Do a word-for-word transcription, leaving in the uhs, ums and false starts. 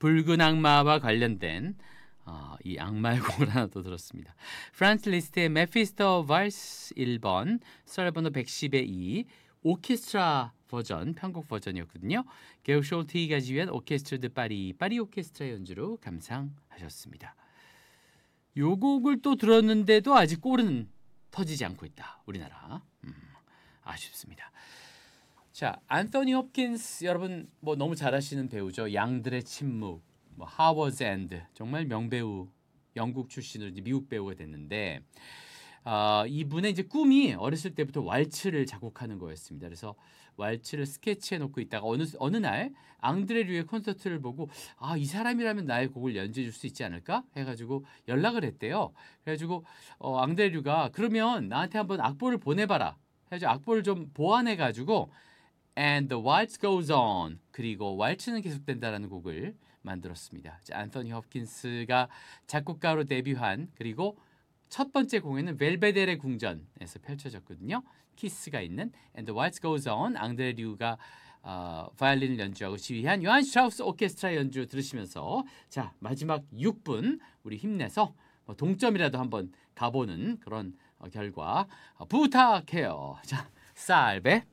붉은 악마와 관련된 어, 이 악마의 곡을 하나 또 들었습니다. 프란츠 리스트의 메피스토 발스 일 번, 썰번호 백십의 이, 오케스트라 버전, 편곡 버전이었거든요. 게오 숄티가 지휘한 오케스트라 드 파리, 파리 오케스트라 연주로 감상하셨습니다. 요 곡을 또 들었는데도 아직 골은 터지지 않고 있다. 우리나라. 음, 아쉽습니다. 자, 앤서니 홉킨스 여러분 뭐 너무 잘 아시는 배우죠. 양들의 침묵, 뭐 하워즈 엔드 정말 명배우, 영국 출신으로 이제 미국 배우가 됐는데 어, 이분의 이제 꿈이 어렸을 때부터 왈츠를 작곡하는 거였습니다. 그래서 왈츠를 스케치해 놓고 있다가 어느 어느 날 앙드레 류의 콘서트를 보고 아, 이 사람이라면 나의 곡을 연주해 줄 수 있지 않을까 해가지고 연락을 했대요. 그래가지고 어, 앙드레 류가 그러면 나한테 한번 악보를 보내봐라. 해가지고 악보를 좀 보완해가지고 And the waltz goes on 그리고 왈츠는 계속된다라는 곡을 만들었습니다. 앤서니 홉킨스가 작곡가로 데뷔한 그리고 첫 번째 공연은 벨베데레 궁전에서 펼쳐졌거든요. 키스가 있는 And the waltz goes on 앙드레 류가 어, 바이올린을 연주하고 지휘한 요한 슈트라우스 오케스트라 연주 들으시면서 자 마지막 육 분 우리 힘내서 뭐 동점이라도 한번 가보는 그런 어, 결과 어, 부탁해요. 자 살베